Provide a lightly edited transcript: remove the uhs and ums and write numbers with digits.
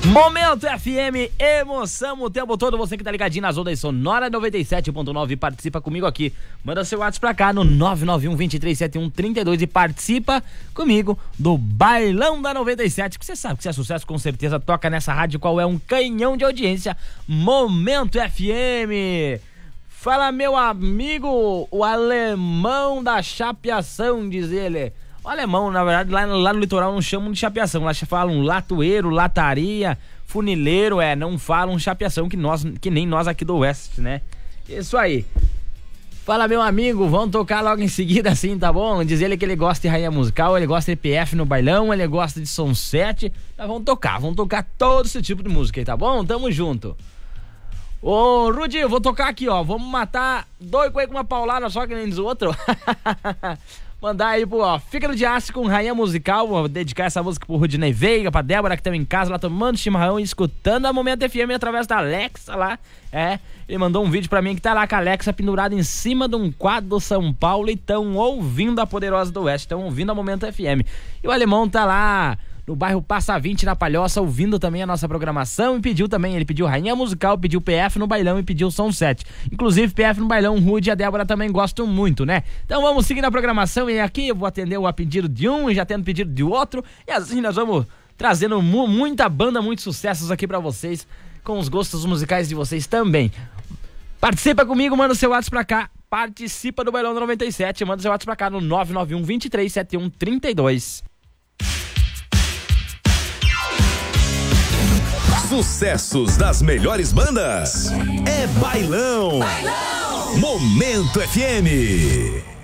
Momento FM, emoção o tempo todo. Você que tá ligadinho nas ondas sonora 97.9, participa comigo aqui. Manda seu WhatsApp pra cá no 991-2371-32 e participa comigo do Bailão da 97, que você sabe que se é sucesso, com certeza toca nessa rádio, qual é um canhão de audiência. Momento FM. Fala, meu amigo, o alemão da chapeação, diz ele. O alemão, na verdade, lá no litoral não chamam de chapeação, lá falam latoeiro, lataria, funileiro, não falam chapeação que nem nós aqui do Oeste, né? Isso aí. Fala, meu amigo, vamos tocar logo em seguida assim, tá bom? Diz ele que ele gosta de rainha musical, ele gosta de PF no bailão, ele gosta de som 7, mas vamos tocar todo esse tipo de música aí, tá bom? Tamo junto. Ô, Rudy, eu vou tocar aqui, ó, vamos matar dois coelhos com uma paulada só que nem diz o outro. Mandar aí pro, Fica no Diácio com rainha musical. Vou dedicar essa música pro Rudinei Veiga, pra Débora que estão em casa lá tomando chimarrão e escutando a Momento FM através da Alexa lá. Ele mandou um vídeo pra mim que tá lá com a Alexa pendurada em cima de um quadro do São Paulo e estão ouvindo a Poderosa do Oeste, estão ouvindo a Momento FM. E o alemão tá lá no bairro Passa 20, na Palhoça, ouvindo também a nossa programação, e ele pediu rainha musical, pediu PF no bailão e pediu som 7. Inclusive PF no bailão, o Rudy e a Débora também gostam muito, né? Então vamos seguir na programação, e aqui eu vou atender o pedido de um e já tendo pedido de outro, e assim nós vamos trazendo muita banda, muitos sucessos aqui pra vocês, com os gostos musicais de vocês também. Participa comigo, manda seu WhatsApp pra cá, participa do Bailão 97, manda seu WhatsApp pra cá no 991-2371-32. Sucessos das melhores bandas. É Bailão. Momento FM.